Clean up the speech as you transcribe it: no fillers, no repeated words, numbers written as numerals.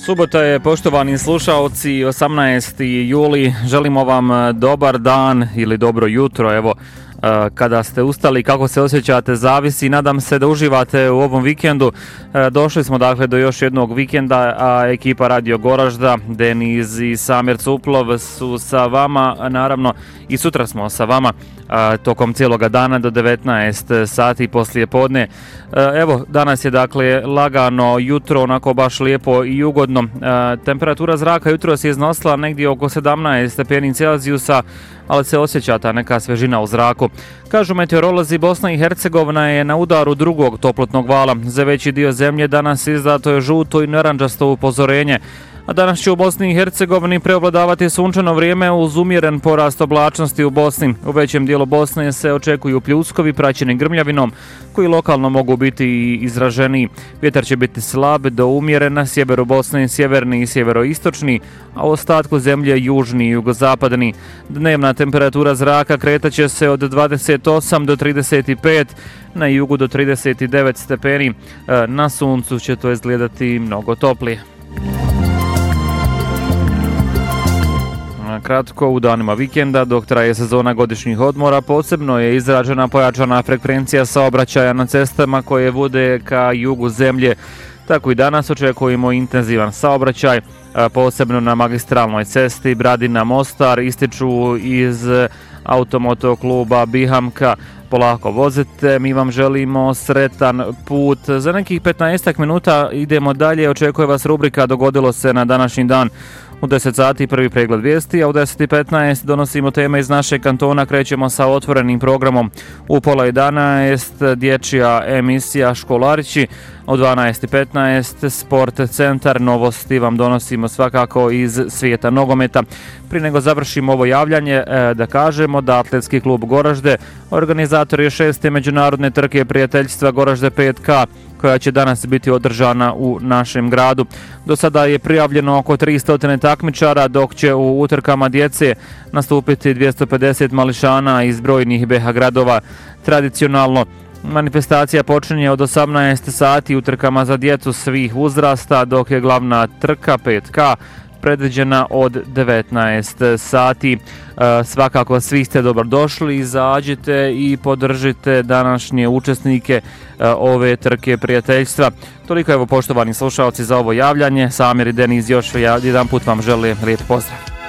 Subota je, poštovani slušaoci, 18. juli. Želimo vam dobar dan ili dobro jutro. Evo, kada ste ustali, kako se osjećate, zavisi. Nadam se da uživate u ovom vikendu. Došli smo dakle do još jednog vikenda, a ekipa Radio Goražda, Deniz i Samir Cuplov su sa vama, naravno i sutra smo sa vama tokom cijeloga dana do 19 sati poslije podne. Evo, danas je dakle lagano jutro, onako baš lijepo i ugodno. Temperatura zraka jutro se iznosila negdje oko 17 stepeni Celzijusa, ali se osjeća ta neka svežina u zraku. Kažu meteorolozi, Bosna i Hercegovina je na udaru drugog toplotnog vala. Za veći dio zemlje danas izdato je žuto i narančasto upozorenje. A danas će u Bosni i Hercegovini preovladavati sunčano vrijeme uz umjeren porast oblačnosti u Bosni. U većem dijelu Bosne se očekuju pljuskovi praćeni grmljavinom, koji lokalno mogu biti i izraženiji. Vjetar će biti slab do umjeren na sjeveru Bosne, sjeverni i sjeveroistočni, a u ostatku zemlje južni i jugozapadni. Dnevna temperatura zraka kretaće se od 28 do 35, na jugu do 39 stepeni. Na suncu će to izgledati mnogo toplije. Kratko, u danima vikenda, dok traje sezona godišnjih odmora, posebno je izražena pojačana frekvencija saobraćaja na cestama koje vode ka jugu zemlje. Tako i danas očekujemo intenzivan saobraćaj, posebno na magistralnoj cesti Bradina-Mostar, ističu iz automoto kluba Bihamka. Polako vozite, mi vam želimo sretan put. Za nekih 15 minuta idemo dalje, očekuje vas rubrika Dogodilo se na današnji dan. U 10 sati prvi pregled vijesti, a u 10:15 donosimo teme iz našeg kantona, krećemo sa otvorenim programom. U pola 11 dječja emisija Školarići, u 12:15 Sport centar, novosti vam donosimo svakako iz svijeta nogometa. Prije nego završimo ovo javljanje, da kažemo da Atletski klub Goražde, organizator je 6. međunarodne trke prijateljstva Goražde 5K, koja će danas biti održana u našem gradu. Do sada je prijavljeno oko 300 takmičara, dok će u utrkama djece nastupiti 250 mališana iz brojnih BH gradova. Tradicionalno, manifestacija počinje od 18 sati utrkama za djecu svih uzrasta, dok je glavna trka 5K predviđena od 19 sati. Svakako svi ste dobrodošli, izađite i podržite današnje učesnike ove trke prijateljstva. Toliko, evo, poštovani slušalci, za ovo javljanje. Samir i Deniz još jedan put vam žele lijep pozdrav.